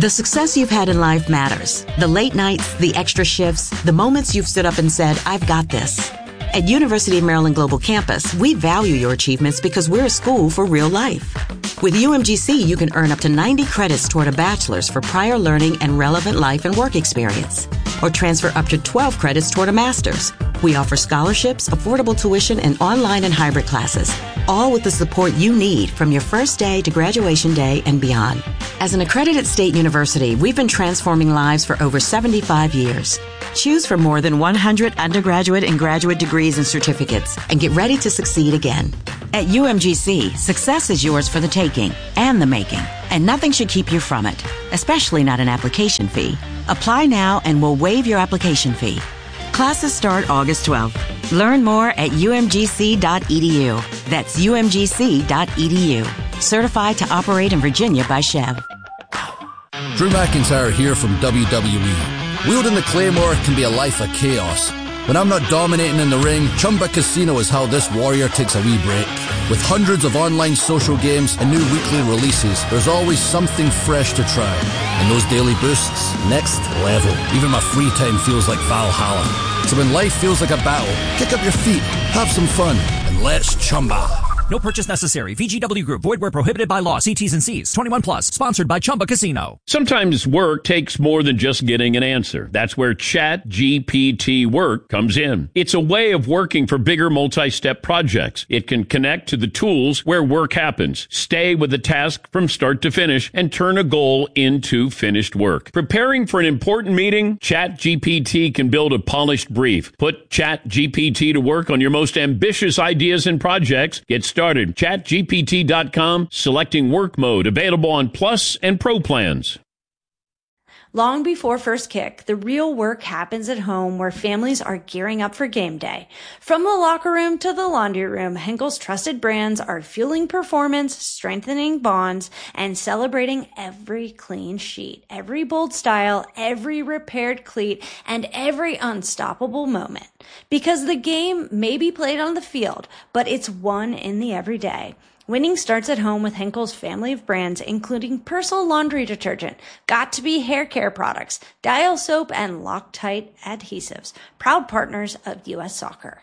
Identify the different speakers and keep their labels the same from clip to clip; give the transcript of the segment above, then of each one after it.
Speaker 1: The success you've had in life matters. The late nights, the extra shifts, the moments you've stood up and said, I've got this. At University of Maryland Global Campus, we value your achievements because we're a school for real life. With UMGC, you can earn up to 90 credits toward a bachelor's for prior learning and relevant life and work experience, or transfer up to 12 credits toward a master's. We offer scholarships, affordable tuition, and online and hybrid classes, all with the support you need from your first day to graduation day and beyond. As an accredited state university, we've been transforming lives for over 75 years. Choose from more than 100 undergraduate and graduate degrees and certificates and get ready to succeed again. At UMGC, success is yours for the taking and the making, and nothing should keep you from it, especially not an application fee. Apply now and we'll waive your application fee. Classes start August 12th. Learn more at umgc.edu. That's umgc.edu. Certified to operate in Virginia by Chev.
Speaker 2: Drew McIntyre here from WWE. Wielding the Claymore can be a life of chaos. When I'm not dominating in the ring, Chumba Casino is how this warrior takes a wee break. With hundreds of online social games and new weekly releases, there's always something fresh to try. And those daily boosts, next level. Even my free time feels like Valhalla. So when life feels like a battle, kick up your feet, have some fun, and let's Chumba.
Speaker 3: No purchase necessary. VGW Group. Void where prohibited by law. See T's and C's. 21 plus. Sponsored by Chumba Casino.
Speaker 4: Sometimes work takes more than just getting an answer. That's where ChatGPT Work comes in. It's a way of working for bigger multi-step projects. It can connect to the tools where work happens, stay with the task from start to finish, and turn a goal into finished work. Preparing for an important meeting? ChatGPT can build a polished brief. Put ChatGPT to work on your most ambitious ideas and projects. Get started. ChatGPT.com, selecting work mode, available on Plus and Pro plans.
Speaker 5: Long before first kick, the real work happens at home where families are gearing up for game day. From the locker room to the laundry room, Henkel's trusted brands are fueling performance, strengthening bonds, and celebrating every clean sheet, every bold style, every repaired cleat, and every unstoppable moment. Because the game may be played on the field, but it's won in the everyday. Winning starts at home with Henkel's family of brands, including Persil laundry detergent, Got2b hair care products, Dial soap, and Loctite adhesives. Proud partners of U.S. Soccer.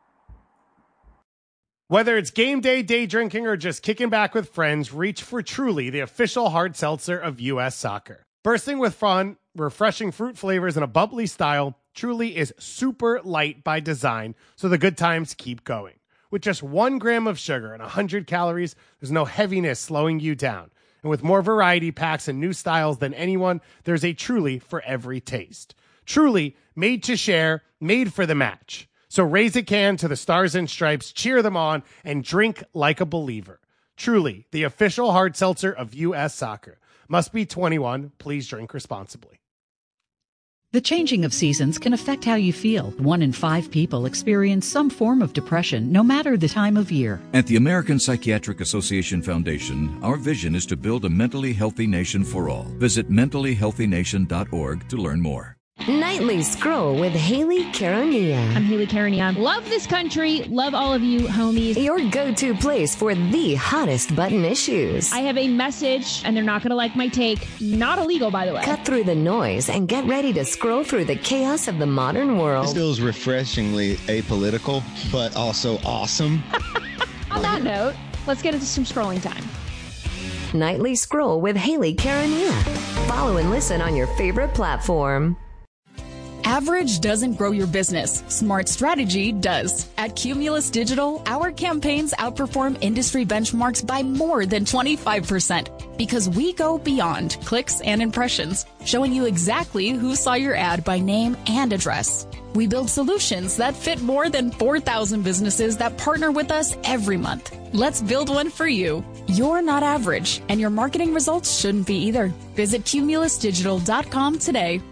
Speaker 6: Whether it's game day, day drinking, or just kicking back with friends, reach for Truly, the official hard seltzer of U.S. Soccer. Bursting with fun, refreshing fruit flavors, and a bubbly style, Truly is super light by design, so the good times keep going. With just 1 gram of sugar and 100 calories, there's no heaviness slowing you down. And with more variety packs and new styles than anyone, there's a Truly for every taste. Truly, made to share, made for the match. So raise a can to the Stars and Stripes, cheer them on, and drink like a believer. Truly, the official hard seltzer of U.S. Soccer. Must be 21. Please drink responsibly.
Speaker 7: The changing of seasons can affect how you feel. 1 in 5 people experience some form of depression, no matter the time of year.
Speaker 8: At the American Psychiatric Association Foundation, our vision is to build a mentally healthy nation for all. Visit mentallyhealthynation.org to learn more.
Speaker 9: Nightly Scroll with Haley Karania.
Speaker 10: I'm Haley Karania. Love this country. Love all of you, homies.
Speaker 9: Your go-to place for the hottest button issues.
Speaker 10: I have a message, and they're not going to like my take. Not illegal, by the way.
Speaker 9: Cut through the noise and get ready to scroll through the chaos of the modern world.
Speaker 11: This feels refreshingly apolitical, but also awesome.
Speaker 10: On that note, let's get into some scrolling time.
Speaker 9: Nightly Scroll with Haley Karania. Follow and listen on your favorite platform.
Speaker 12: Average doesn't grow your business. Smart strategy does. At Cumulus Digital, our campaigns outperform industry benchmarks by more than 25% because we go beyond clicks and impressions, showing you exactly who saw your ad by name and address. We build solutions that fit more than 4,000 businesses that partner with us every month. Let's build one for you. You're not average, and your marketing results shouldn't be either. Visit cumulusdigital.com today.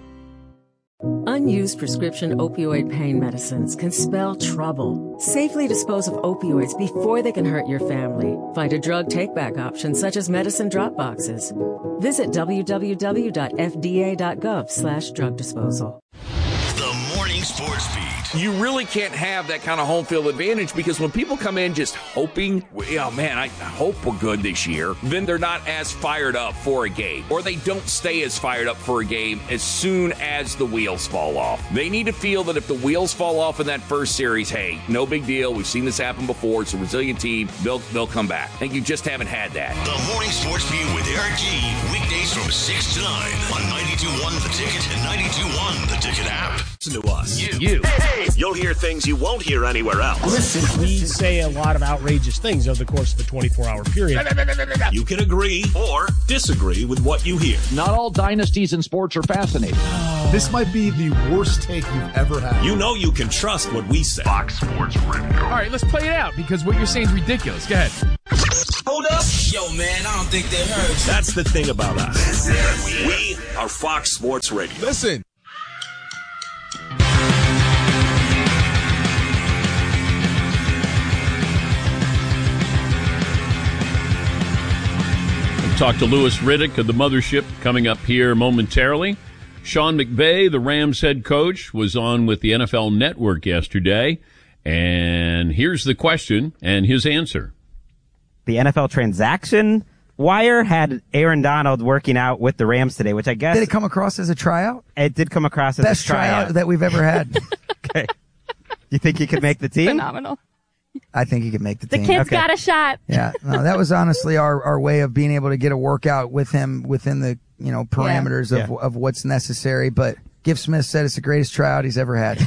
Speaker 13: Unused prescription opioid pain medicines can spell trouble. Safely dispose of opioids before they can hurt your family. Find a drug take-back option such as medicine drop boxes. Visit www.fda.gov/drug disposal.
Speaker 14: The Morning Morning Sports Beat.
Speaker 15: You really can't have that kind of home field advantage because when people come in just hoping, oh man, I hope we're good this year, then they're not as fired up for a game, or they don't stay as fired up for a game as soon as the wheels fall off. They need to feel that if the wheels fall off in that first series, hey, no big deal. We've seen this happen before. It's a resilient team. They'll come back. I think you just haven't had that.
Speaker 14: The Morning Sports Beat with Eric G. Weekdays from 6 to 9 on 92.1 The Ticket and 92.1 The Ticket app.
Speaker 16: Listen to us.
Speaker 14: You. Hey. You'll hear things you won't hear anywhere else.
Speaker 17: Listen, we say a lot of outrageous things over the course of a 24-hour period.
Speaker 16: You can agree or disagree with what you hear.
Speaker 18: Not all dynasties in sports are fascinating.
Speaker 19: This might be the worst take you've ever had.
Speaker 16: You know you can trust what we say.
Speaker 14: Fox Sports Radio.
Speaker 20: All right, let's play it out because what you're saying is ridiculous. Go ahead.
Speaker 21: Hold up. Yo, man, I don't think they heard.
Speaker 16: That's the thing about us. We are Fox Sports Radio.
Speaker 19: Listen.
Speaker 4: Talk to Louis Riddick of the Mothership coming up here momentarily. Sean McVay, the Rams head coach, was on with the NFL Network yesterday. And here's the question and his answer.
Speaker 22: The NFL transaction wire had Aaron Donald working out with the Rams today, which I guess...
Speaker 23: Did it come across as a tryout?
Speaker 22: It did come across as
Speaker 23: Best
Speaker 22: a tryout
Speaker 23: that we've ever had.
Speaker 22: Okay. You think he could make the team?
Speaker 24: Phenomenal.
Speaker 23: I think he could make the team.
Speaker 24: The kid's got a shot.
Speaker 23: Yeah, no, that was honestly our way of being able to get a workout with him within the parameters of what's necessary. But Giff Smith said it's the greatest tryout he's ever had.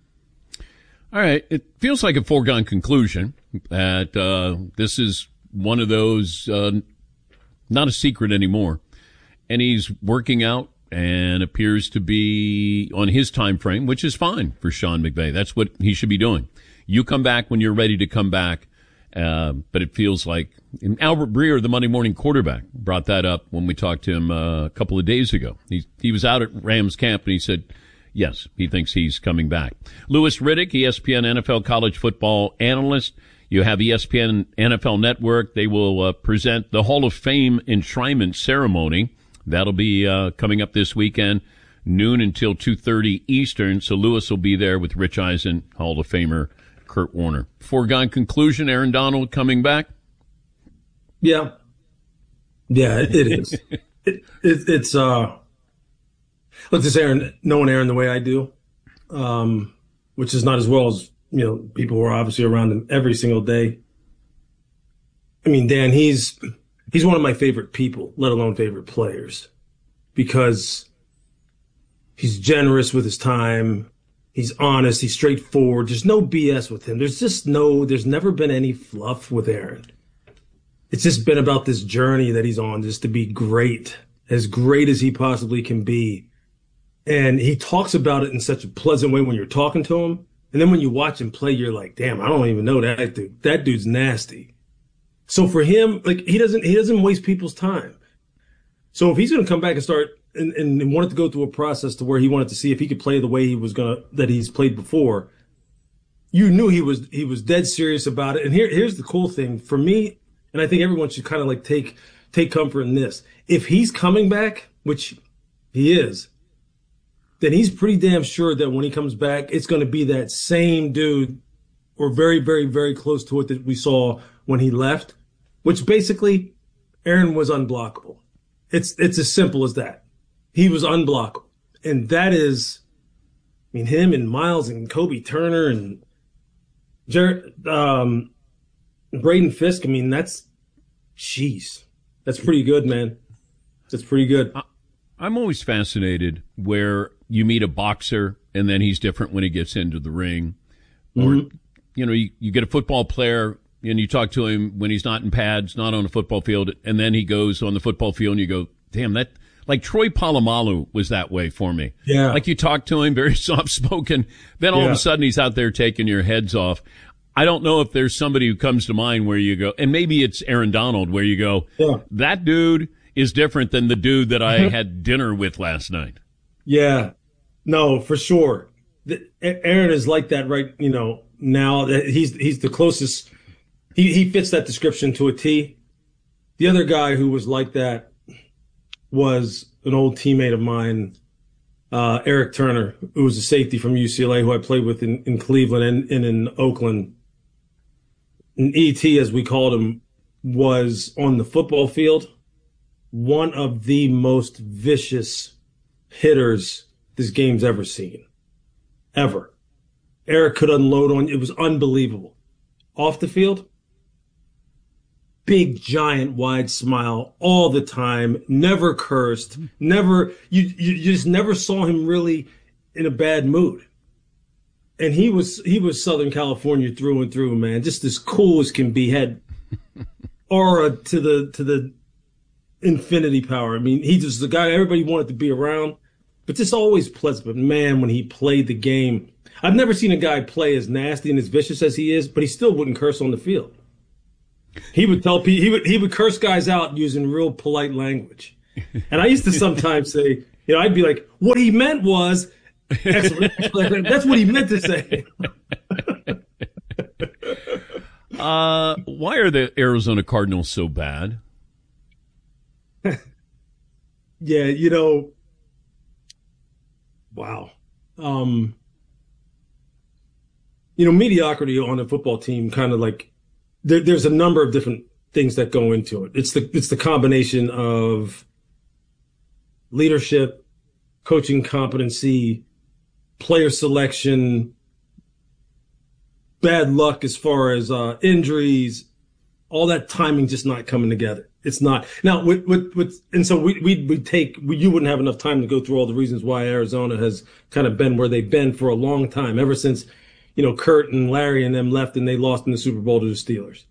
Speaker 4: All right, it feels like a foregone conclusion that this is one of those not a secret anymore, and he's working out and appears to be on his time frame, which is fine for Sean McVay. That's what he should be doing. You come back when you're ready to come back. But it feels like Albert Breer, the Monday morning quarterback, brought that up when we talked to him a couple of days ago. He was out at Rams camp and he said, yes, he thinks he's coming back. Louis Riddick, ESPN NFL college football analyst. You have ESPN NFL Network. They will present the Hall of Fame enshrinement ceremony. That'll be coming up this weekend, noon until 2:30 Eastern. So Louis will be there with Rich Eisen, Hall of Famer Kurt Warner. Foregone conclusion, Aaron Donald coming back?
Speaker 25: Yeah. Yeah, it is. It's look, this Aaron, knowing Aaron the way I do, which is not as well as, people who are obviously around him every single day. I mean, Dan, he's one of my favorite people, let alone favorite players, because he's generous with his time. He's honest. He's straightforward. There's no BS with him. There's never been any fluff with Aaron. It's just been about this journey that he's on just to be great as he possibly can be. And he talks about it in such a pleasant way when you're talking to him. And then when you watch him play, you're like, damn, I don't even know that dude. That dude's nasty. So for him, like, he doesn't waste people's time. So if he's going to come back and start and wanted to go through a process to where he wanted to see if he could play the way that he's played before, you knew he was dead serious about it. And here's the cool thing for me, and I think everyone should kind of like take comfort in this. If he's coming back, which he is, then he's pretty damn sure that when he comes back, it's going to be that same dude, or very, very, very close to it that we saw when he left, which basically Aaron was unblockable. It's as simple as that. He was unblockable. And that is, I mean, him and Miles and Kobe Turner and Braden Fisk, I mean, that's pretty good, man. That's pretty good.
Speaker 4: I'm always fascinated where you meet a boxer and then he's different when he gets into the ring. Or, you get a football player and you talk to him when he's not in pads, not on a football field, and then he goes on the football field and you go, damn, that, like Troy Polamalu was that way for me.
Speaker 25: Yeah.
Speaker 4: Like you talk to him, very soft-spoken, then all of a sudden he's out there taking your heads off. I don't know if there's somebody who comes to mind where you go, and maybe it's Aaron Donald, where you go, that dude is different than the dude that I had dinner with last night.
Speaker 25: Yeah. No, for sure. Aaron is like that right, now that he's the closest. He fits that description to a T. The other guy who was like that was an old teammate of mine Eric Turner, who was a safety from UCLA, who I played with in Cleveland and in Oakland. And ET, as we called him, was on the football field one of the most vicious hitters this game's ever seen. Ever. Eric could unload on, it was unbelievable. Off the field, big, giant, wide smile all the time, never cursed, never, you just never saw him really in a bad mood. And he was Southern California through and through, man. Just as cool as can be, had aura to the infinity power. I mean, he just the guy everybody wanted to be around, but just always pleasant. But man, when he played the game, I've never seen a guy play as nasty and as vicious as he is, but he still wouldn't curse on the field. He would tell people, he would curse guys out using real polite language. And I used to sometimes say, I'd be like, what he meant was, that's what he meant to say.
Speaker 4: Why are the Arizona Cardinals so bad?
Speaker 25: Yeah, wow. Mediocrity on a football team kind of like, there's a number of different things that go into it. It's the combination of leadership, coaching competency, player selection, bad luck as far as injuries, all that timing just not coming together. It's not. Now, and so you wouldn't have enough time to go through all the reasons why Arizona has kind of been where they've been for a long time, ever since, Kurt and Larry and them left and they lost in the Super Bowl to the Steelers.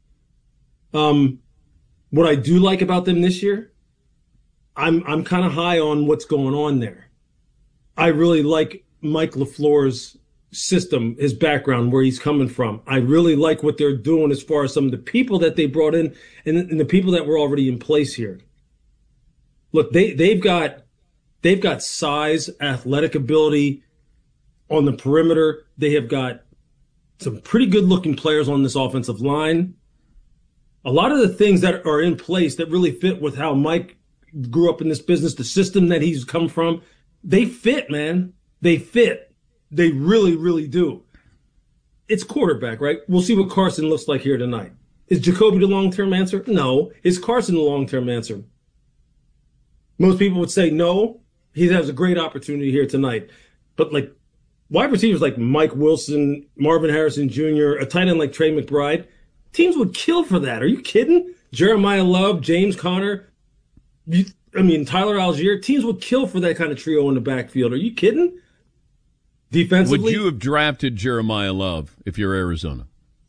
Speaker 25: What I do like about them this year, I'm kind of high on what's going on there. I really like Mike LaFleur's system, his background, where he's coming from. I really like what they're doing as far as some of the people that they brought in and the people that were already in place here. Look, they've got size, athletic ability on the perimeter. They have got some pretty good looking players on this offensive line. A lot of the things that are in place that really fit with how Mike grew up in this business, the system that he's come from, they fit, man. They fit. They really, really do. It's quarterback, right? We'll see what Carson looks like here tonight. Is Jacoby the long-term answer? No. Is Carson the long-term answer? Most people would say no. He has a great opportunity here tonight. But like wide receivers like Mike Wilson, Marvin Harrison Jr., a tight end like Trey McBride, teams would kill for that. Are you kidding? Jeremiah Love, James Conner, Tyler Algier, teams would kill for that kind of trio in the backfield. Are you kidding? Defensively,
Speaker 4: would you have drafted Jeremiah Love if you're Arizona?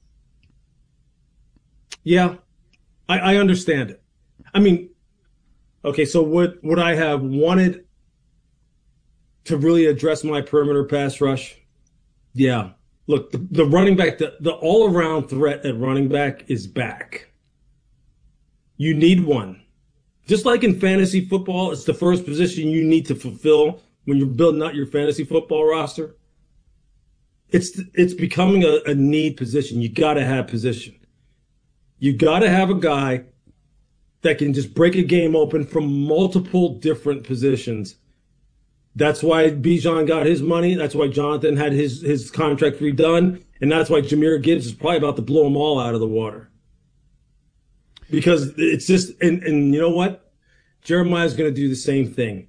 Speaker 25: Yeah, I understand it. Okay, so would I have wanted to really address my perimeter pass rush? Yeah. Look, the running back, the all-around threat at running back is back. You need one. Just like in fantasy football, it's the first position you need to fulfill when you're building out your fantasy football roster. It's becoming a need position. You got to have position. You got to have a guy that can just break a game open from multiple different positions. That's why Bijan got his money. That's why Jonathan had his contract redone. And that's why Jahmyr Gibbs is probably about to blow them all out of the water. Because it's just, and you know what? Jeremiah's going to do the same thing.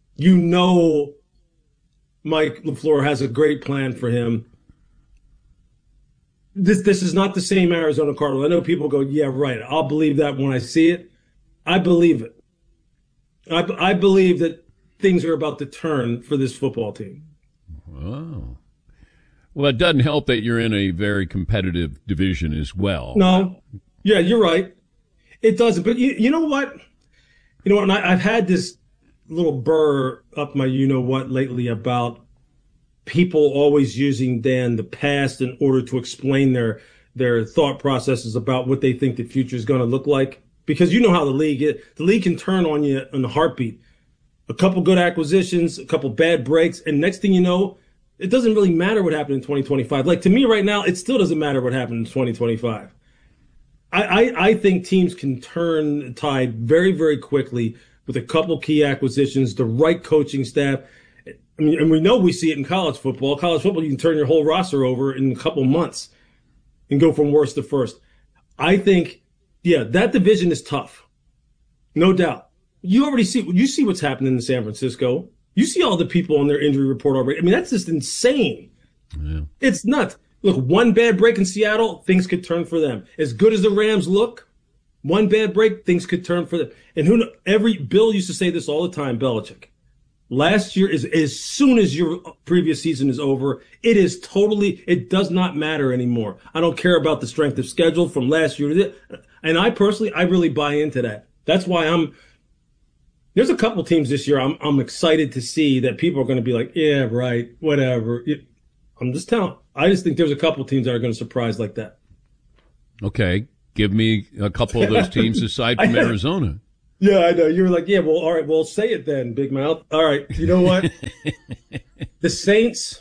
Speaker 25: Mike LaFleur has a great plan for him. This is not the same Arizona Cardinals. I know people go, yeah, right. I'll believe that when I see it. I believe it. I believe that things are about to turn for this football team.
Speaker 4: Wow. Well, it doesn't help that you're in a very competitive division as well.
Speaker 25: No. Yeah, you're right. It doesn't. But you know what? And I've had this little burr up my you-know-what lately about people always using, Dan, the past in order to explain their thought processes about what they think the future is going to look like. Because you know how the league is. The league can turn on you in a heartbeat. A couple good acquisitions, a couple bad breaks, and next thing you know, it doesn't really matter what happened in 2025. Like, to me right now, it still doesn't matter what happened in 2025. I think teams can turn the tide very, very quickly with a couple key acquisitions, the right coaching staff. I mean, and we know we see it in college football. College football, you can turn your whole roster over in a couple months and go from worst to first. I think, yeah, that division is tough. No doubt. You see what's happening in San Francisco. You see all the people on their injury report already. I mean, that's just insane.
Speaker 4: Yeah.
Speaker 25: It's nuts. Look, one bad break in Seattle, things could turn for them. As good as the Rams look, one bad break, things could turn for them. And Bill used to say this all the time, Belichick. Last year is as soon as your previous season is over, it does not matter anymore. I don't care about the strength of schedule from last year to this. And I really buy into that. That's why there's a couple teams this year I'm excited to see that people are going to be like, yeah, right, whatever. I just think there's a couple teams that are going to surprise like that.
Speaker 4: Okay. Give me a couple of those teams aside from Arizona.
Speaker 25: Yeah, I know. You were like, yeah, well, all right, well, say it then, Big Mouth. All right, you know what? The Saints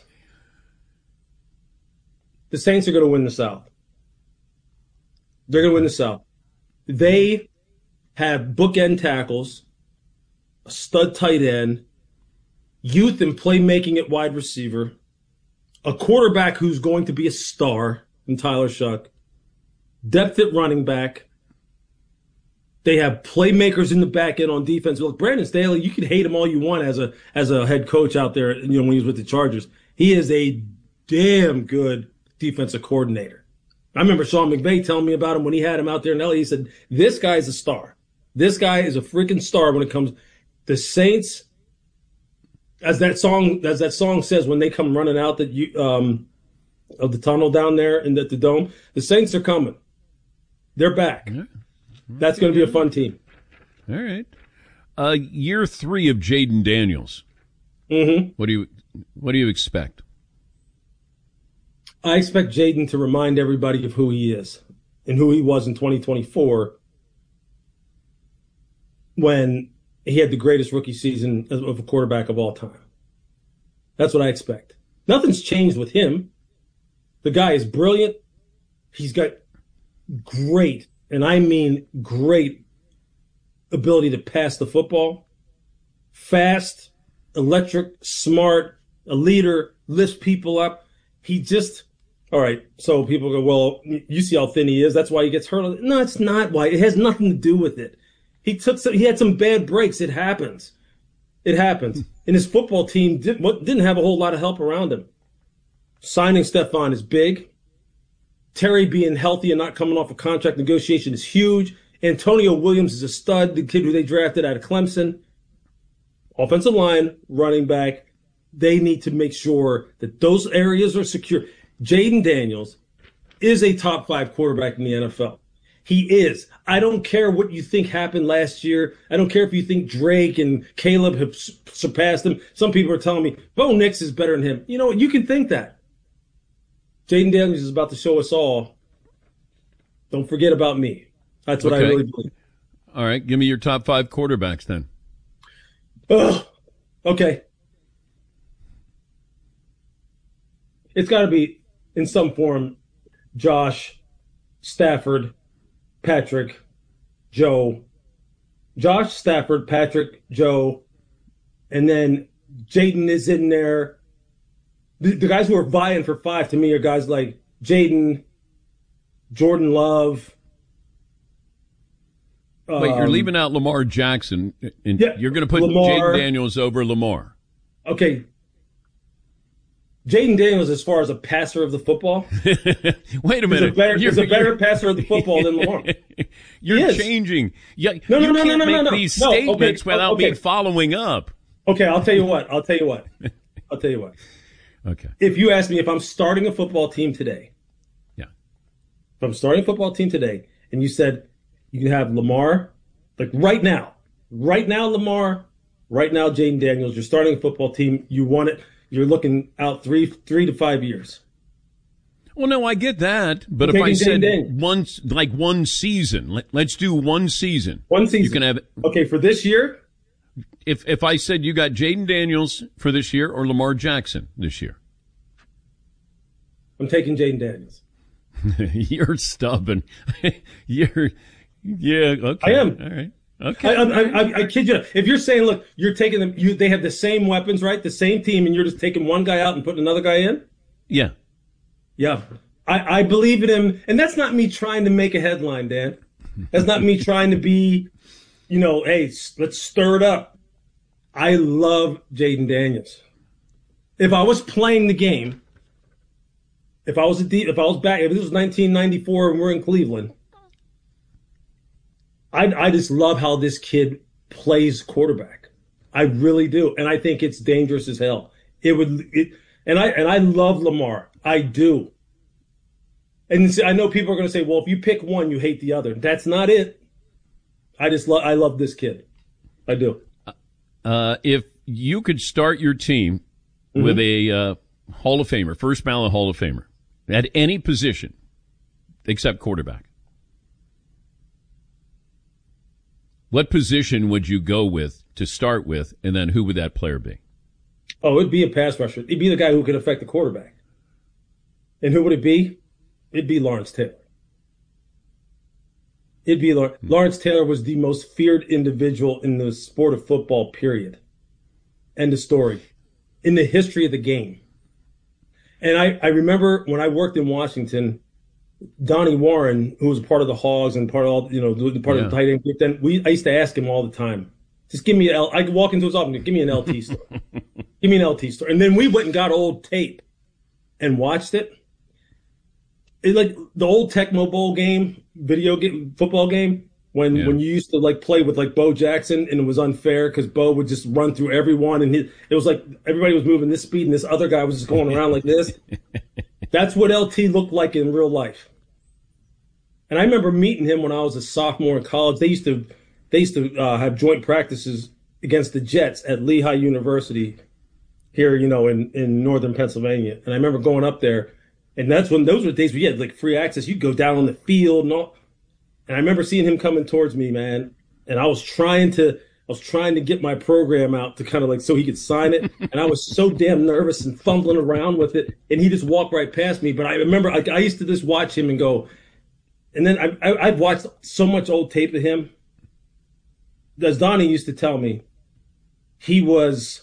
Speaker 25: are going to win the South. They're going to win the South. They have bookend tackles, a stud tight end, youth and playmaking at wide receiver, a quarterback who's going to be a star in Tyler Shuck, depth at running back. They have playmakers in the back end on defense. Look, Brandon Staley, you can hate him all you want as a head coach out there, when he was with the Chargers. He is a damn good defensive coordinator. I remember Sean McVay telling me about him when he had him out there in LA. He said, this guy is a star. This guy is a freaking star when it comes. The Saints, as that song says, when they come running out of the tunnel down there and at the dome, the Saints are coming. They're back. Yeah. That's going to be a fun team.
Speaker 4: All right. Year 3 of Jaden Daniels.
Speaker 25: Mm-hmm.
Speaker 4: What do you expect?
Speaker 25: I expect Jaden to remind everybody of who he is and who he was in 2024 when he had the greatest rookie season of a quarterback of all time. That's what I expect. Nothing's changed with him. The guy is brilliant. He's got great, and I mean great, ability to pass the football. Fast, electric, smart, a leader, lifts people up. All right, so people go, well, you see how thin he is. That's why he gets hurt. No, it's not why. It has nothing to do with it. He had some bad breaks. It happens. And his football team didn't have a whole lot of help around him. Signing Stephon is big. Terry being healthy and not coming off a contract negotiation is huge. Antonio Williams is a stud, the kid who they drafted out of Clemson. Offensive line, running back, they need to make sure that those areas are secure. Jaden Daniels is a top 5 quarterback in the NFL. He is. I don't care what you think happened last year. I don't care if you think Drake and Caleb have surpassed him. Some people are telling me Bo Nix is better than him. You know what? You can think that. Jaden Daniels is about to show us all. Don't forget about me. That's what I really believe.
Speaker 4: All right. Give me your top 5 quarterbacks then.
Speaker 25: Okay. It's got to be, in some form, Josh, Stafford, Patrick, Joe. Josh, Stafford, Patrick, Joe. And then Jaden is in there. The guys who are vying for 5 to me are guys like Jaden, Jordan Love.
Speaker 4: Wait, you're leaving out Lamar Jackson, and you're going to put Jaden Daniels over Lamar.
Speaker 25: Okay. Jaden Daniels, as far as a passer of the football,
Speaker 4: wait a minute,
Speaker 25: he's a better passer of the football than Lamar.
Speaker 4: You're changing. You can't make these statements without me following up.
Speaker 25: Okay, I'll tell you what.
Speaker 4: Okay.
Speaker 25: If you ask me if I'm starting a football team today, if I'm starting a football team today, and you said you can have Lamar, like right now, Lamar, right now, Jaden Daniels, you're starting a football team, you want it. You're looking out 3 to 5 years.
Speaker 4: Well, no, I get that. But if I said one season, let's do one season.
Speaker 25: One season.
Speaker 4: You can have.
Speaker 25: Okay, for this year?
Speaker 4: If I said you got Jaden Daniels for this year or Lamar Jackson this year?
Speaker 25: I'm taking Jaden Daniels.
Speaker 4: You're stubborn. Okay.
Speaker 25: I am.
Speaker 4: All right. Okay.
Speaker 25: I kid you. If you're saying, look, you're taking them, they have the same weapons, right? The same team, and you're just taking one guy out and putting another guy in?
Speaker 4: Yeah.
Speaker 25: Yeah. I believe in him. And that's not me trying to make a headline, Dan. That's not me trying to be, hey, let's stir it up. I love Jayden Daniels. If I was playing the game, if this was 1994 and we're in Cleveland, I just love how this kid plays quarterback. I really do, and I think it's dangerous as hell. And I love Lamar. I do. And I know people are going to say, well, if you pick one, you hate the other. That's not it. I love this kid. I do.
Speaker 4: If you could start your team with a Hall of Famer, first ballot Hall of Famer, at any position except quarterback, what position would you go with to start with, and then who would that player be?
Speaker 25: Oh, it'd be a pass rusher. It'd be the guy who could affect the quarterback. And who would it be? It'd be Lawrence Taylor. Lawrence Taylor was the most feared individual in the sport of football, period. End of story. In the history of the game. And I remember when I worked in Washington, Donnie Warren, who was a part of the Hogs and part of all, part of the tight end group, then I used to ask him all the time, just give me I could walk into his office and give me an LT story. Give me an LT story. And then we went and got old tape and watched it. It's like the old Tecmo Bowl game, football game, when you used to play with Bo Jackson, and it was unfair because Bo would just run through everyone, and it was like everybody was moving this speed and this other guy was just going around like this. That's what LT looked like in real life. And I remember meeting him when I was a sophomore in college. They used to have joint practices against the Jets at Lehigh University here, in northern Pennsylvania. And I remember going up there, and those were the days where you had free access. You'd go down on the field and all. And I remember seeing him coming towards me, man. And I was trying to get my program out to kind of so he could sign it. And I was so damn nervous and fumbling around with it. And he just walked right past me. But I remember I used to just watch him and go. And then I've watched so much old tape of him. As Donnie used to tell me, he was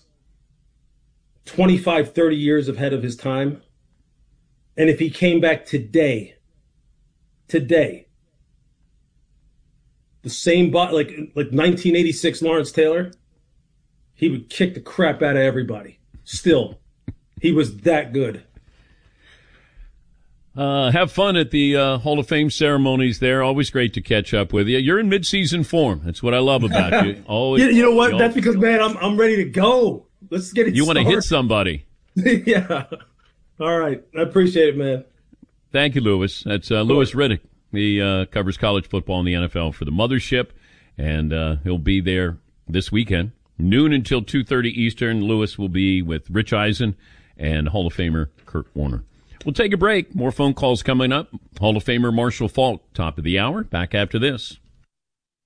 Speaker 25: 25, 30 years ahead of his time. And if he came back today, the same like 1986 Lawrence Taylor, he would kick the crap out of everybody. Still, he was that good.
Speaker 4: Have fun at the Hall of Fame ceremonies there. Always great to catch up with you. You're in mid-season form. That's what I love about you. Always.
Speaker 25: You know what? That's because, man, I'm ready to go. Let's get it
Speaker 4: You
Speaker 25: started.
Speaker 4: Want to hit somebody.
Speaker 25: Yeah. All right. I appreciate it, man.
Speaker 4: Thank you, Lewis. That's Lewis Riddick. He covers college football and the NFL for the Mothership, and he'll be there this weekend, noon until 2:30 Eastern. Lewis will be with Rich Eisen and Hall of Famer Kurt Warner. We'll take a break. More phone calls coming up. Hall of Famer Marshall Faulk, top of the hour. Back after this.